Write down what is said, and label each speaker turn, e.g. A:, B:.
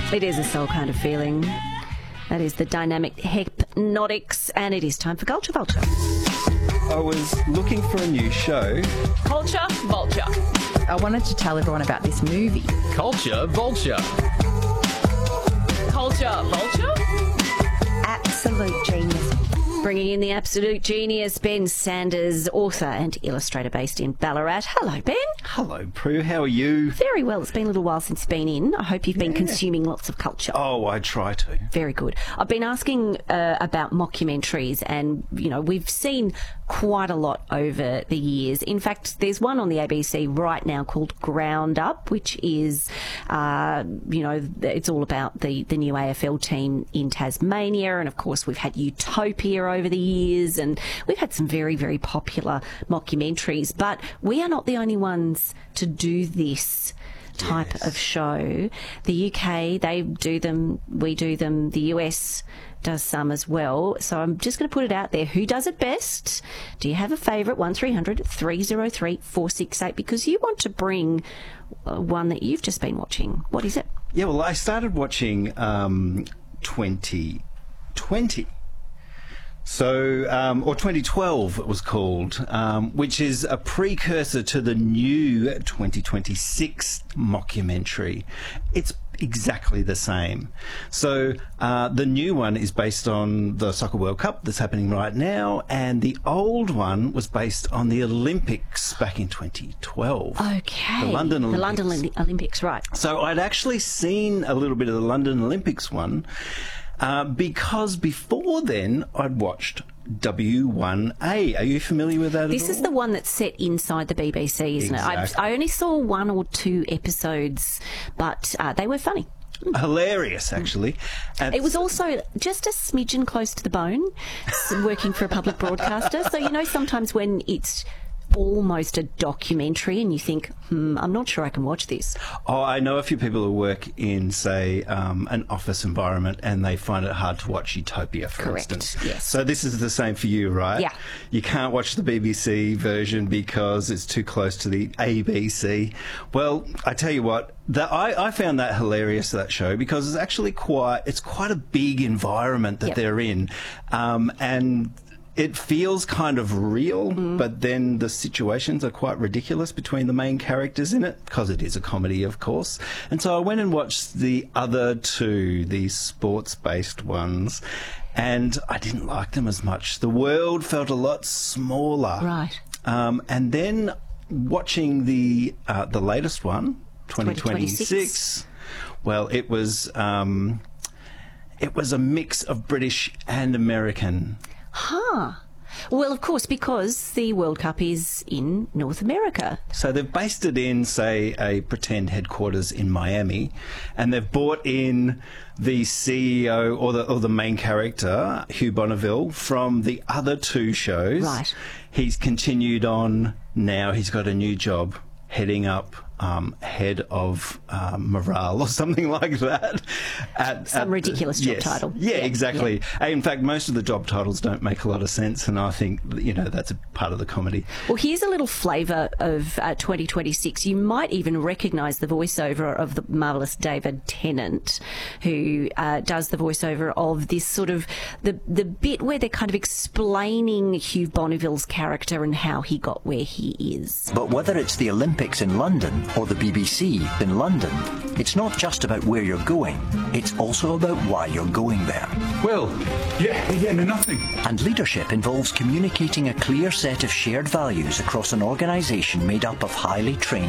A: It is a soul kind of feeling. That is the Dynamic Hypnotics, and it is time for Culture Vulture.
B: I was looking for a new show.
C: Culture Vulture.
D: I wanted to tell everyone about this movie.
C: Culture Vulture. Culture Vulture?
A: Absolute genius. Bringing in the absolute genius, Ben Sanders, author and illustrator based in Ballarat. Hello, Ben.
B: Hello, Prue. How are you?
A: Very well. It's been a little while since you've been in. I hope you've been consuming lots of culture.
B: Oh, I try to.
A: Very good. I've been asking about mockumentaries, and, you know, we've seen quite a lot over the years. In fact, there's one on the ABC right now called Ground Up, which is, it's all about the new AFL team in Tasmania. And, of course, we've had Utopia over the years, and we've had some very, very popular mockumentaries. But we are not the only ones to do this type of show. The UK, they do them, we do them, the US does some as well. So I'm just going to put it out there. Who does it best? Do you have a favourite? 1300 303 468, because you want to bring one that you've just been watching. What is it?
B: Yeah, well, I started watching 2020. So, or 2012 it was called, which is a precursor to the new 2026 mockumentary. It's exactly the same. So, the new one is based on the Soccer World Cup that's happening right now, and the old one was based on the Olympics back in 2012.
A: Okay.
B: The London Olympics.
A: The London Olympics, right. So
B: I'd actually seen a little bit of the London Olympics one, because before then I'd watched W1A. Are you familiar with that?
A: This is the one that's set inside the BBC, isn't it? I only saw one or two episodes, but they were funny.
B: Hilarious, actually.
A: It was also just a smidgen close to the bone, working for a public broadcaster. So, you know, sometimes when it's almost a documentary and you think, I'm not sure I can watch this.
B: Oh, I know a few people who work in, say, an office environment, and they find it hard to watch Utopia, for instance.
A: Yes.
B: So this is the same for you, right?
A: Yeah.
B: You can't watch the BBC version because it's too close to the ABC. Well, I tell you what, I found that hilarious, that show, because it's actually quite a big environment that they're in, and it feels kind of real, but then the situations are quite ridiculous between the main characters in it, because it is a comedy, of course. And so I went and watched the other two, the sports-based ones, and I didn't like them as much. The world felt a lot smaller.
A: Right.
B: And then watching the latest one, 2026, well, it was a mix of British and American.
A: Well, of course, because the World Cup is in North America.
B: So they've based it in, say, a pretend headquarters in Miami, and they've brought in the CEO or the main character, Hugh Bonneville, from the other two shows.
A: Right.
B: He's continued on now. He's got a new job heading up head of morale or something like that.
A: Some ridiculous job title.
B: Yeah, exactly. Yeah. In fact, most of the job titles don't make a lot of sense, and I think, that's a part of the comedy.
A: Well, here's a little flavour of 2026. You might even recognise the voiceover of the marvellous David Tennant, who does the voiceover of this sort of, the bit where they're kind of explaining Hugh Bonneville's character and how he got where he is.
E: But whether it's the Olympics in London or the BBC in London, it's not just about where you're going, it's also about why you're going there.
F: Well, no, nothing.
E: And leadership involves communicating a clear set of shared values across an organisation made up of highly trained